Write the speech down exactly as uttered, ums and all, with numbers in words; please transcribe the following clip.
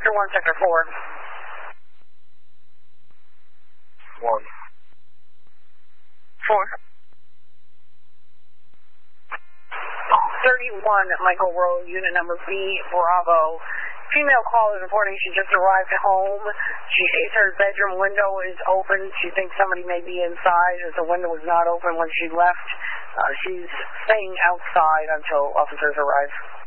Sector one, Sector four. One. Four. thirty-one, Michael Road, unit number B, Bravo. Female caller reporting she just arrived home. She sees her bedroom window is open. She thinks somebody may be inside as the window was not open when she left. Uh, she's staying outside until officers arrive.